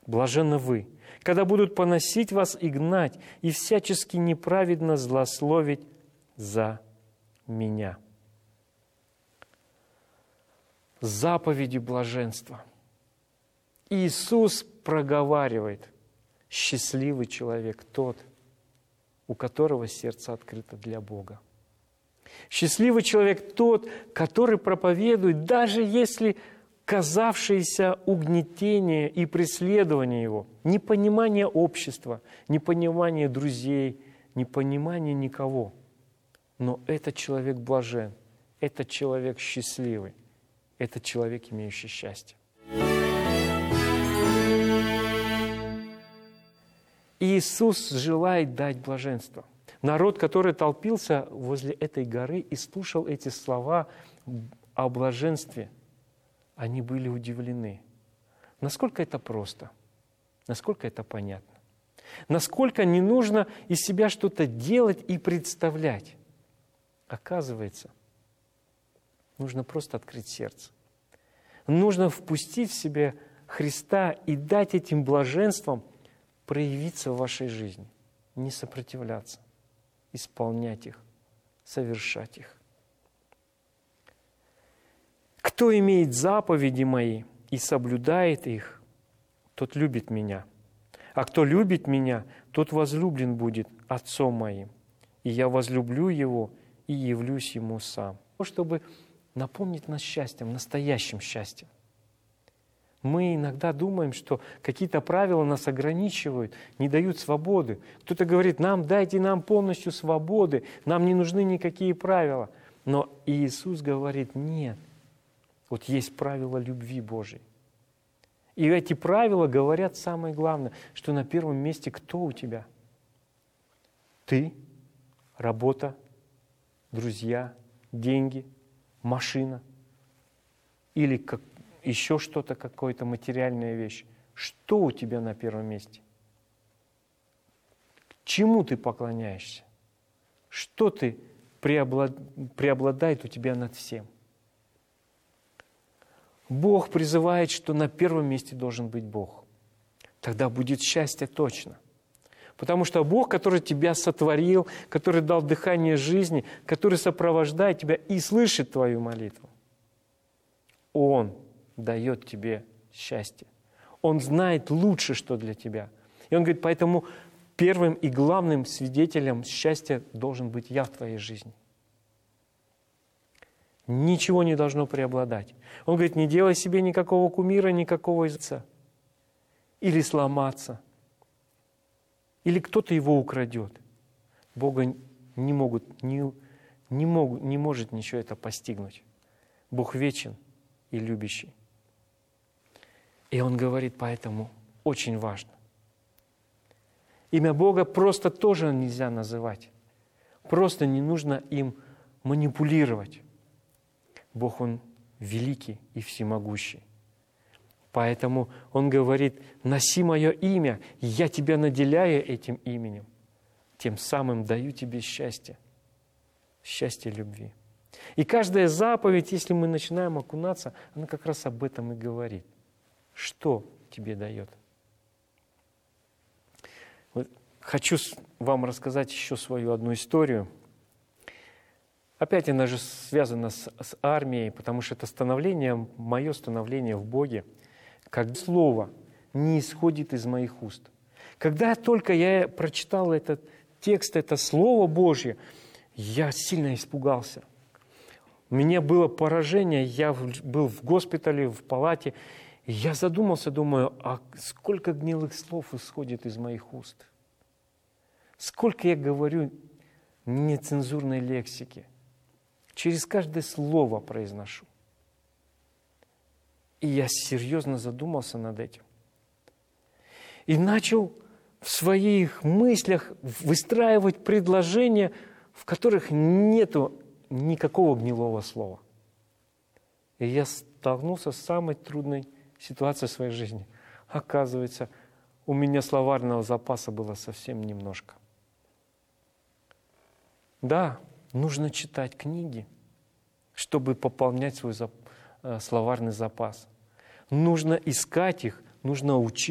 Блаженны вы, когда будут поносить вас и гнать, и всячески неправедно злословить за меня». Заповеди блаженства. Иисус проговаривает: счастливый человек тот, у которого сердце открыто для Бога. Счастливый человек тот, который проповедует, даже если казавшееся угнетение и преследование его, непонимание общества, непонимание друзей, непонимание никого. Но этот человек блажен, этот человек счастливый, этот человек, имеющий счастье. Иисус желает дать блаженство. Народ, который толпился возле этой горы и слушал эти слова о блаженстве, они были удивлены. Насколько это просто, насколько это понятно, насколько не нужно из себя что-то делать и представлять. Оказывается, нужно просто открыть сердце. Нужно впустить в себя Христа и дать этим блаженствам проявиться в вашей жизни, не сопротивляться, исполнять их, совершать их. «Кто имеет заповеди мои и соблюдает их, тот любит меня. А кто любит меня, тот возлюблен будет Отцом моим. И я возлюблю его и явлюсь ему сам». Чтобы наполнить нас счастьем, настоящим счастьем. Мы иногда думаем, что какие-то правила нас ограничивают, не дают свободы. Кто-то говорит: дайте нам полностью свободы, нам не нужны никакие правила. Но Иисус говорит: нет, вот есть правила любви Божией. И эти правила говорят самое главное, что на первом месте кто у тебя? Ты, работа, друзья, деньги, машина или еще что-то, какая-то материальная вещь. Что у тебя на первом месте? Чему ты поклоняешься? Что ты преобладает у тебя над всем? Бог призывает, что на первом месте должен быть Бог. Тогда будет счастье точно. Потому что Бог, который тебя сотворил, который дал дыхание жизни, который сопровождает тебя и слышит твою молитву, Он дает тебе счастье. Он знает лучше, что для тебя. И Он говорит: поэтому первым и главным свидетелем счастья должен быть я в твоей жизни. Ничего не должно преобладать. Он говорит: не делай себе никакого кумира, никакого изца. Или сломаться. Или кто-то его украдет. Бога не может ничего это постигнуть. Бог вечен и любящий. И Он говорит, поэтому очень важно. Имя Бога просто тоже нельзя называть. Просто не нужно им манипулировать. Бог, Он великий и всемогущий. Поэтому Он говорит: носи мое имя, я тебя наделяю этим именем. Тем самым даю тебе счастье. Счастье любви. И каждая заповедь, если мы начинаем окунаться, она как раз об этом и говорит. Что тебе дает? Вот хочу вам рассказать еще свою одну историю. Опять она же связана с армией, потому что это мое становление в Боге, как слово не исходит из моих уст. Когда только я прочитал этот текст, это Слово Божье, я сильно испугался. У меня было поражение, я был в госпитале, в палате, и я задумался, думаю, а сколько гнилых слов исходит из моих уст? Сколько я говорю нецензурной лексики? Через каждое слово произношу. И я серьезно задумался над этим. И начал в своих мыслях выстраивать предложения, в которых нету никакого гнилого слова. И я столкнулся с самой трудной ситуацией в своей жизни. Оказывается, у меня словарного запаса было совсем немножко. Да, нужно читать книги, чтобы пополнять свой словарный запас. Нужно искать их, нужно учить.